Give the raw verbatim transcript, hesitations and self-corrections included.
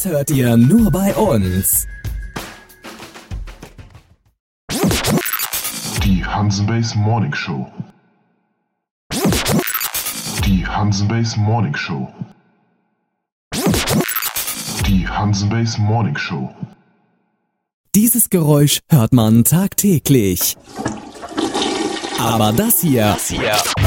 hört ihr nur bei uns. Die Hansenbase Morning Show. Die Hansenbase Morning Show. Die Hansenbase Morning Show. Dieses Geräusch hört man tagtäglich. Aber das hier, das hier